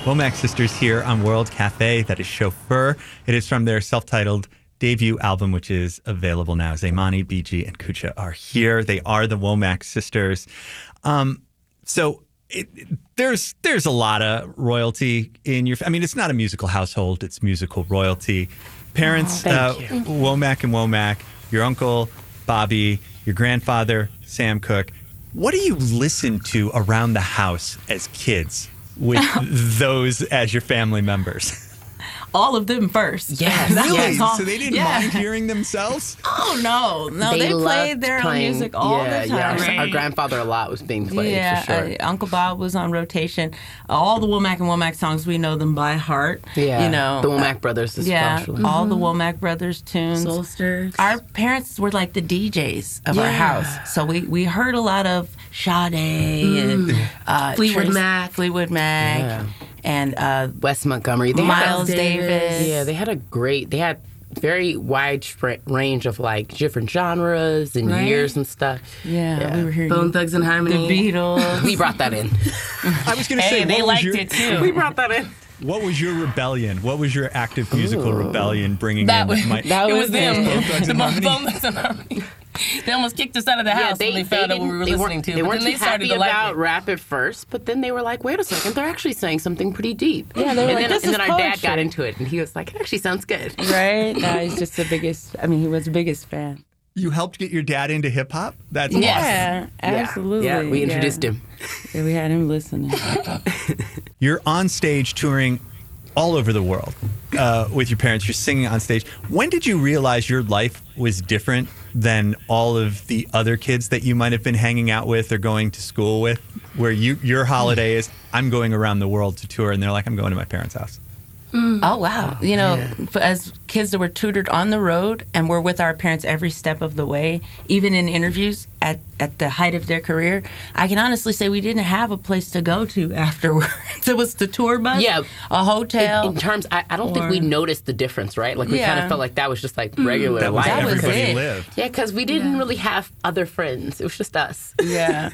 Womack Sisters here on World Cafe. That is Chauffeur. It is from their self-titled debut album, which is available now. Zaymani, BG, and Kucha are here. They are the Womack Sisters. There's a lot of royalty in your... I mean, it's not a musical household. It's musical royalty. Parents, Womack and Womack, your uncle, Bobby, your grandfather, Sam Cooke. What do you listen to around the house as kids with those as your family members? All of them first. Yes. Really? So they didn't mind hearing themselves? Oh, no. They played their own music all the time. Yeah. Our grandfather a lot was being played, for sure. Uncle Bob was on rotation. All the Womack and Womack songs, we know them by heart. Yeah. You know, the Womack brothers especially. All the Womack brothers tunes. Soulsters. Our parents were like the DJs of our house. So we heard a lot of Sade and Fleetwood Mac. Yeah. And Wes Montgomery. They Miles had Davis. Yeah, they had very wide range of like different genres and years and stuff. Yeah, we were hearing Bone Thugs and Harmony. The Beatles. We brought that in. I was going to say, they liked it too. We brought that in. What was your rebellion? What was your active musical rebellion bringing That in? was them. Bone Thugs and Harmony? Bone Thugs and Harmony. They almost kicked us out of the house when they found out what we were listening to. They But weren't then too they started happy to like about it. rap at first, but then they were like, wait a second, they're actually saying something pretty deep. Yeah, they were like, then, this and is then our dad poetry. got into it, and he was like, it actually sounds good. Right? No, he's just the biggest. I mean, he was the biggest fan. You helped get your dad into hip hop? That's Yeah, absolutely. Yeah, we introduced him. Yeah, we had him listening. awesome. You're on stage touring all over the world with your parents. You're singing on stage. When did you realize your life was different than all of the other kids that you might have been hanging out with or going to school with, where your holiday is, I'm going around the world to tour, and they're like, I'm going to my parents' house? Oh, wow. You know, as kids that were tutored on the road and were with our parents every step of the way, even in interviews at the height of their career, I can honestly say we didn't have a place to go to afterwards. It was the tour bus, a hotel. In terms, I don't think we noticed the difference, right? Like, we kind of felt like that was just like regular That was life. how everybody it. lived. Yeah, because we didn't really have other friends. It was just us. Yeah.